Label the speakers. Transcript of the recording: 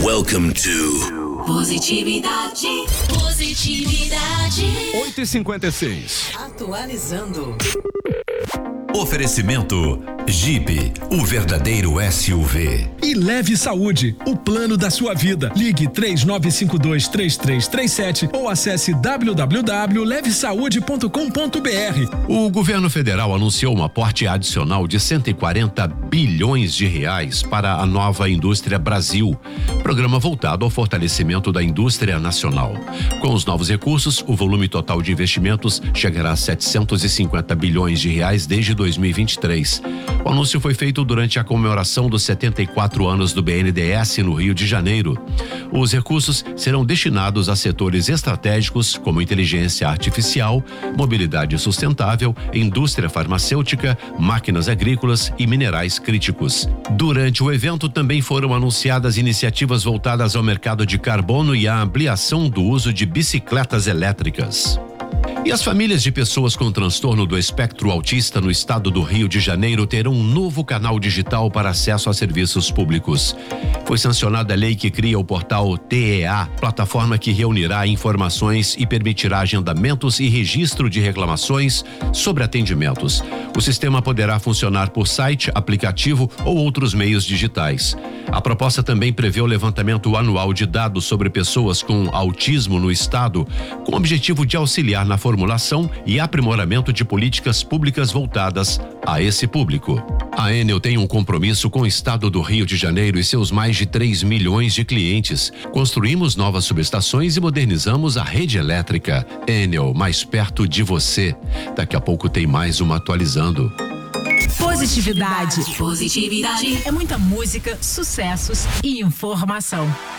Speaker 1: Welcome to
Speaker 2: Positividade.
Speaker 3: 8h56.
Speaker 2: Atualizando.
Speaker 4: Oferecimento Jeep, o verdadeiro SUV.
Speaker 5: E Leve Saúde, o plano da sua vida. Ligue 3952-3337 ou acesse www.levesaude.com.br.
Speaker 4: O governo federal anunciou um aporte adicional de 140 bilhões de reais para a nova Indústria Brasil, programa voltado ao fortalecimento da indústria nacional. Com os novos recursos, o volume total de investimentos chegará a 750 bilhões de reais desde 2023. O anúncio foi feito durante a comemoração dos 74 anos do BNDES no Rio de Janeiro. Os recursos serão destinados a setores estratégicos como inteligência artificial, mobilidade sustentável, indústria farmacêutica, máquinas agrícolas e minerais críticos. Durante o evento também foram anunciadas iniciativas voltadas ao mercado de carbono e à ampliação do uso de bicicletas elétricas. E as famílias de pessoas com transtorno do espectro autista no estado do Rio de Janeiro terão um novo canal digital para acesso a serviços públicos. Foi sancionada a lei que cria o portal TEA, plataforma que reunirá informações e permitirá agendamentos e registro de reclamações sobre atendimentos. O sistema poderá funcionar por site, aplicativo ou outros meios digitais. A proposta também prevê o levantamento anual de dados sobre pessoas com autismo no estado, com o objetivo de auxiliar na formulação e aprimoramento de políticas públicas voltadas a esse público. A Enel tem um compromisso com o estado do Rio de Janeiro e seus mais de 3 milhões de clientes. Construímos novas subestações e modernizamos a rede elétrica. Enel, mais perto de você. Daqui a pouco tem mais uma atualizando.
Speaker 2: Positividade. Positividade. É muita música, sucessos e informação.